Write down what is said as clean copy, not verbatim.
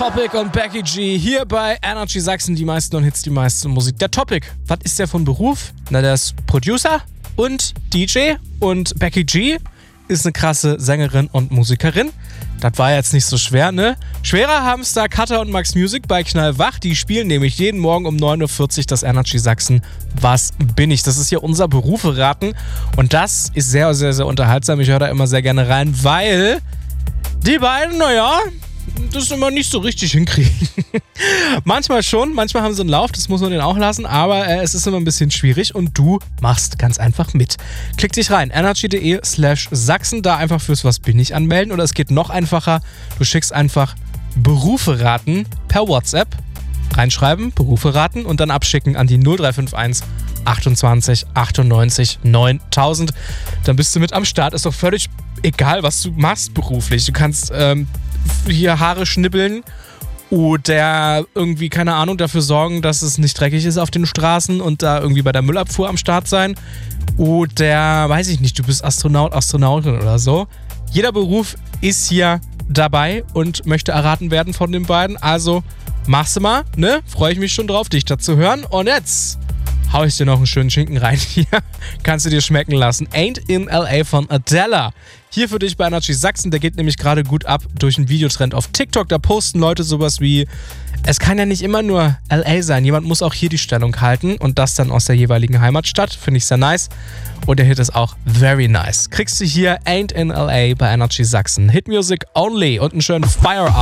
Topic und Becky G hier bei Energy Sachsen. Die meisten und Hits, die meiste Musik. Der Topic, was ist der von Beruf? Na, der ist Producer und DJ. Und Becky G ist eine krasse Sängerin und Musikerin. Das war jetzt nicht so schwer, ne? Schwerer haben es da Cutter und Max Music bei Knallwach. Die spielen nämlich jeden Morgen um 9.40 Uhr das Energy Sachsen. Was bin ich? Das ist hier unser Beruferaten. Und das ist sehr, sehr, sehr unterhaltsam. Ich höre da immer sehr gerne rein, weil die beiden, naja, das immer nicht so richtig hinkriegen. Manchmal schon, manchmal haben sie einen Lauf, das muss man denen auch lassen, aber es ist immer ein bisschen schwierig und du machst ganz einfach mit. Klick dich rein, energy.de/Sachsen, da einfach fürs Was bin ich anmelden oder es geht noch einfacher, du schickst einfach Berufe raten per WhatsApp, reinschreiben, Berufe raten und dann abschicken an die 0351 28 98 9000. Dann bist du mit am Start, ist doch völlig egal, was du machst beruflich. Du kannst hier Haare schnibbeln oder irgendwie, keine Ahnung, dafür sorgen, dass es nicht dreckig ist auf den Straßen und da irgendwie bei der Müllabfuhr am Start sein. Oder, weiß ich nicht, du bist Astronaut, Astronautin oder so. Jeder Beruf ist hier dabei und möchte erraten werden von den beiden. Also mach's mal, ne? Freue ich mich schon drauf, dich dazu hören. Und jetzt hau ich dir noch einen schönen Schinken rein hier. Kannst du dir schmecken lassen. Ain't in L.A. von Adele. Hier für dich bei Energy Sachsen. Der geht nämlich gerade gut ab durch einen Videotrend auf TikTok. Da posten Leute sowas wie, es kann ja nicht immer nur L.A. sein. Jemand muss auch hier die Stellung halten und das dann aus der jeweiligen Heimatstadt. Finde ich sehr nice. Und der Hit ist auch very nice. Kriegst du hier Ain't in L.A. bei Energy Sachsen. Hit Music only und einen schönen Feierabend.